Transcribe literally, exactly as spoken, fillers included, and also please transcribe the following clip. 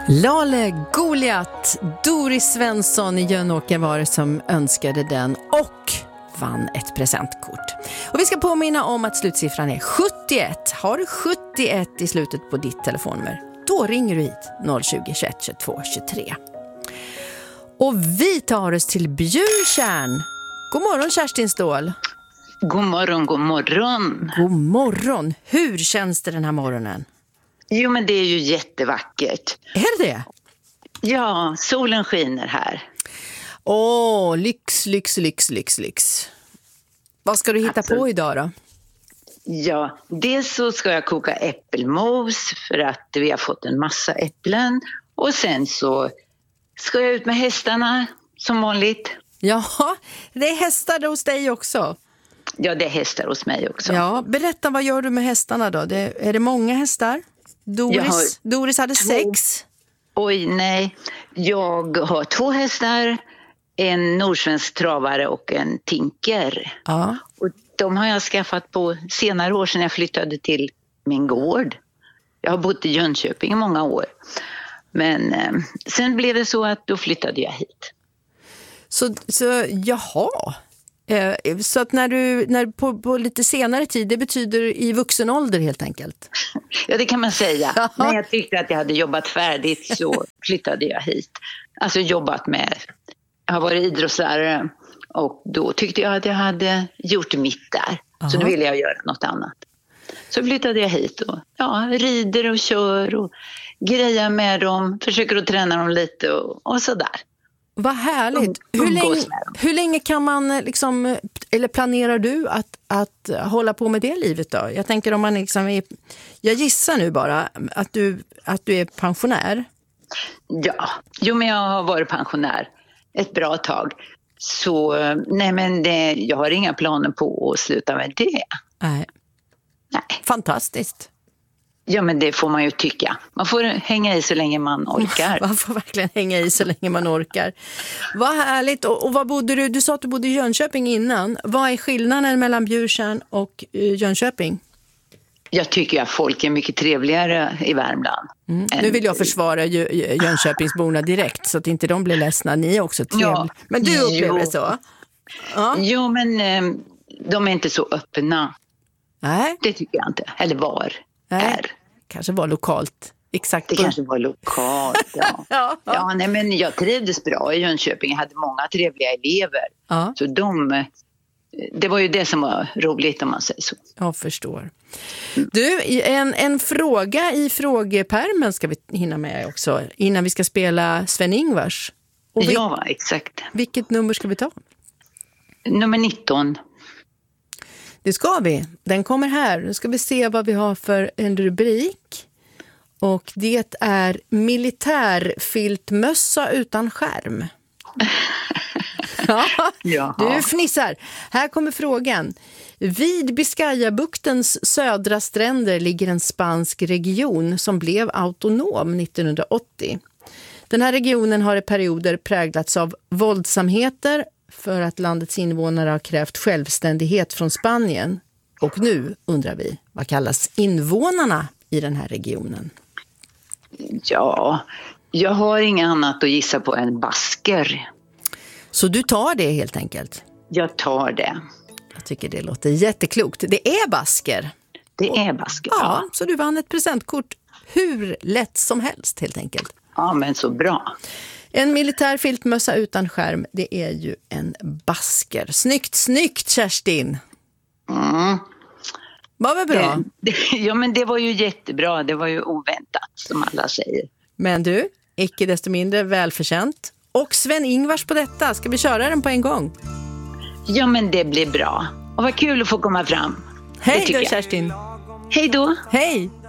Lale Goliat, Doris Svensson i Jönåker var det som önskade den och vann ett presentkort. Och vi ska påminna om att slutsiffran är sjuttioett. Har du sjuttioett i slutet på ditt telefonnummer, då ringer du hit noll tjugo, tjugoett, tjugotvå, tjugotre. Och vi tar oss till Bjurtjärn. God morgon Kerstin Ståhl. God morgon, god morgon. God morgon. Hur känns det den här morgonen? Jo, men det är ju jättevackert. Är det det? Ja, solen skiner här. Åh, lyx, lyx, lyx, lyx, lyx. Vad ska du hitta alltså, på idag då? Ja, dels så ska jag koka äppelmos för att vi har fått en massa äpplen. Och sen så ska jag ut med hästarna som vanligt. Ja, det är hästar hos dig också. Ja, det är hästar hos mig också. Ja, berätta, vad gör du med hästarna då? Det, är det många hästar? Doris, Doris hade två. sex. Oj, nej. Jag har två hästar, en nordsvensk travare och en tinker. Ja. Och de har jag skaffat på senare år sedan jag flyttade till min gård. Jag har bott i Jönköping i många år. Men eh, sen blev det så att då flyttade jag hit. Så, så jaha. Eh, så att när du, när på, på lite senare tid, det betyder i vuxen ålder helt enkelt? Ja, det kan man säga. Jaha. När jag tyckte att jag hade jobbat färdigt så flyttade jag hit. Alltså jobbat med, jag har varit idrottslärare och då tyckte jag att jag hade gjort mitt där. Aha. Så nu ville jag göra något annat. Så flyttade jag hit och ja, rider och kör och grejer med dem, försöker att träna dem lite och, och sådär. Vad härligt. Hur länge, hur länge kan man liksom, eller planerar du att, att hålla på med det livet då? Jag tänker om man liksom är, jag gissar nu bara att du, att du är pensionär. Ja, jo men jag har varit pensionär ett bra tag. Så nej men det, jag har inga planer på att sluta med det. Nej. Nej. Fantastiskt. Ja, men det får man ju tycka. Man får hänga i så länge man orkar. Man får verkligen hänga i så länge man orkar. Vad härligt. Och, och vad bodde du? Du sa att du bodde i Jönköping innan. Vad är skillnaden mellan Bjurtjärn och uh, Jönköping? Jag tycker att folk är mycket trevligare i Värmland. Mm. Nu vill jag försvara Jönköpingsborna direkt så att inte de blir ledsna. Ni är också trevliga. Ja, men du upplever det så? Ja. Jo, men eh, de är inte så öppna. Nej. Det tycker jag inte. Eller var. Nej, kanske var lokalt. Exakt. Det kanske var lokalt, ja. ja, ja. ja nej, men jag trivdes bra i Jönköping. Jag hade många trevliga elever. Ja. Så de, det var ju det som var roligt om man säger så. Jag förstår. Du, en, en fråga i frågepärmen ska vi hinna med också. Innan vi ska spela Sven-Ingvars. Och vi, ja, exakt. Vilket nummer ska vi ta? Nummer nitton. Det ska vi. Den kommer här. Nu ska vi se vad vi har för en rubrik. Och det är militärfiltmössa utan skärm. Ja, du fnissar. Här kommer frågan. Vid Biscayabuktens södra stränder ligger en spansk region som blev autonom nittonhundraåttio. Den här regionen har i perioder präglats av våldsamheter för att landets invånare har krävt självständighet från Spanien. Och nu undrar vi, vad kallas invånarna i den här regionen? Ja, jag har inget annat att gissa på än basker. Så du tar det helt enkelt? Jag tar det. Jag tycker det låter jätteklokt. Det är basker. Det är basker, ja. ja. Så du vann ett presentkort hur lätt som helst helt enkelt. Ja, men så bra. En militär filtmössa utan skärm, det är ju en basker. Snyggt, snyggt Kerstin! Mm. Var väl bra? Det, det, ja, men det var ju jättebra. Det var ju oväntat, som alla säger. Men du, icke desto mindre välförtjänt. Och Sven-Ingvars på detta. Ska vi köra den på en gång? Ja, men det blir bra. Och vad kul att få komma fram. Hej då, Kerstin! Hej då! Hej!